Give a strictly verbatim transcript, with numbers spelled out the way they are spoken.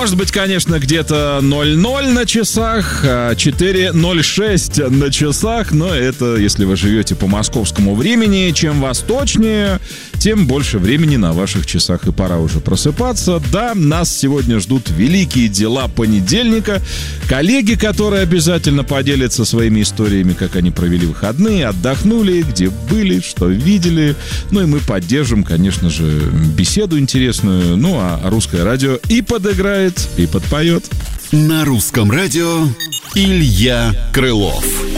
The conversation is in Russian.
Может быть, конечно, где-то ноль ноль на часах, четыре ноль шесть на часах, но это если вы живете по московскому времени. Чем восточнее, тем больше времени на ваших часах, и пора уже просыпаться. Да, нас сегодня ждут великие дела понедельника. Коллеги, которые обязательно поделятся своими историями, как они провели выходные, отдохнули, где были, что видели. Ну и мы поддержим, конечно же, беседу интересную. Ну а русское радио и подыграет, и подпоет. На русском радио Илья Крылов.